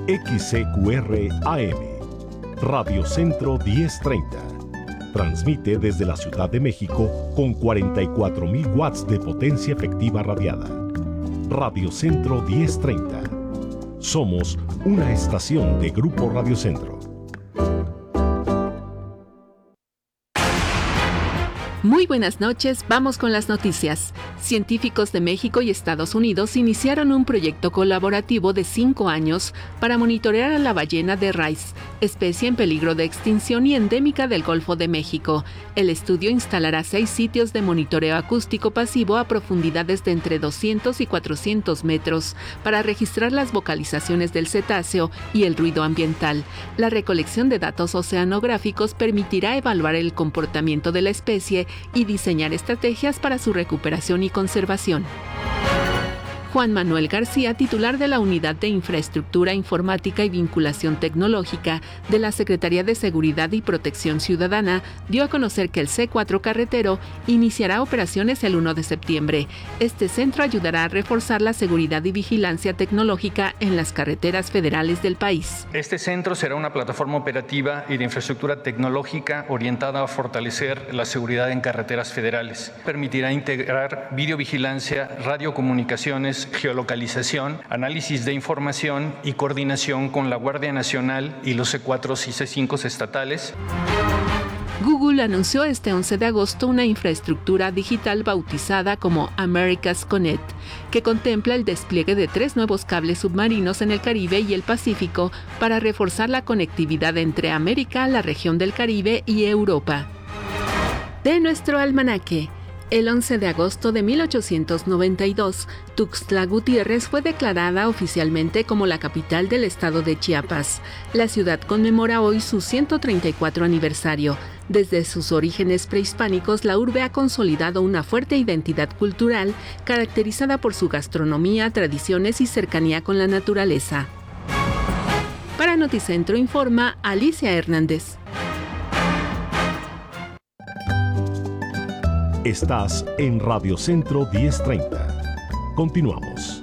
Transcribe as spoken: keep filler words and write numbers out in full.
X C Q R A M, Radio Centro diez treinta. Transmite desde la Ciudad de México con cuarenta y cuatro mil watts de potencia efectiva radiada. Radio Centro diez treinta. Somos una estación de Grupo Radio Centro. Muy buenas noches, vamos con las noticias. Científicos de México y Estados Unidos iniciaron un proyecto colaborativo de cinco años para monitorear a la ballena de Rice, especie en peligro de extinción y endémica del Golfo de México. El estudio instalará seis sitios de monitoreo acústico pasivo a profundidades de entre doscientos y cuatrocientos metros para registrar las vocalizaciones del cetáceo y el ruido ambiental. La recolección de datos oceanográficos permitirá evaluar el comportamiento de la especie y diseñar estrategias para su recuperación y conservación. Juan Manuel García, titular de la Unidad de Infraestructura Informática y Vinculación Tecnológica de la Secretaría de Seguridad y Protección Ciudadana, dio a conocer que el C cuatro Carretero iniciará operaciones el primero de septiembre. Este centro ayudará a reforzar la seguridad y vigilancia tecnológica en las carreteras federales del país. Este centro será una plataforma operativa y de infraestructura tecnológica orientada a fortalecer la seguridad en carreteras federales. Permitirá integrar videovigilancia, radiocomunicaciones, geolocalización, análisis de información y coordinación con la Guardia Nacional y los C cuatro y C cinco estatales. Google anunció este once de agosto una infraestructura digital bautizada como America's Connect, que contempla el despliegue de tres nuevos cables submarinos en el Caribe y el Pacífico para reforzar la conectividad entre América, la región del Caribe y Europa. De nuestro almanaque. El once de agosto de mil ochocientos noventa y dos, Tuxtla Gutiérrez fue declarada oficialmente como la capital del estado de Chiapas. La ciudad conmemora hoy su ciento treinta y cuatro aniversario. Desde sus orígenes prehispánicos, la urbe ha consolidado una fuerte identidad cultural caracterizada por su gastronomía, tradiciones y cercanía con la naturaleza. Para Noticentro informa Alicia Hernández. Estás en Radio Centro diez treinta. Continuamos.